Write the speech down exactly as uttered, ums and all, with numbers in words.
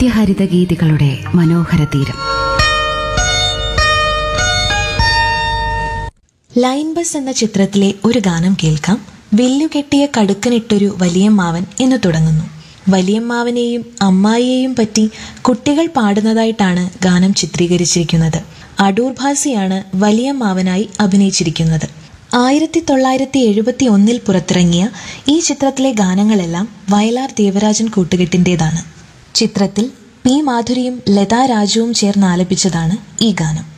നിത്യഹരിത ഗീതികളുടെ മനോഹര തീരം. ലൈൻ ബസ് എന്ന ചിത്രത്തിലെ ഒരു ഗാനം കേൾക്കാം. വില്ലുകെട്ടിയ കടുക്കനിട്ടൊരു വലിയമ്മാവൻ എന്ന് തുടങ്ങുന്നു. വലിയമ്മാവനെയും അമ്മായിയെയും പറ്റി കുട്ടികൾ പാടുന്നതായിട്ടാണ് ഗാനം ചിത്രീകരിച്ചിരിക്കുന്നത്. അടൂർ ഭാസിയാണ് വലിയമ്മാവനായി അഭിനയിച്ചിരിക്കുന്നത്. ആയിരത്തി തൊള്ളായിരത്തി എഴുപത്തി ഒന്നിൽ പുറത്തിറങ്ങിയ ഈ ചിത്രത്തിലെ ഗാനങ്ങളെല്ലാം വയലാർ ദേവരാജൻ കൂട്ടുകെട്ടിൻ്റെതാണ്. ചിത്രത്തിൽ പി മാധുരിയും ലതാ രാജുവും ചേർന്ന് ആലപിച്ചതാണ് ഈ ഗാനം.